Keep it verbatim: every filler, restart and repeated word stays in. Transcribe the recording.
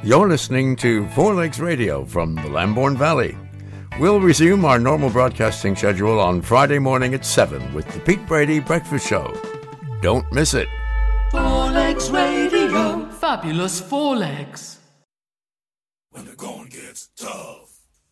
You're listening to Four Legs Radio from the Lambourne Valley. We'll resume our normal broadcasting schedule on Friday morning at seven with the Pete Brady Breakfast Show. Don't miss it. Four Legs Radio. Fabulous Four Legs. When the going gets tough.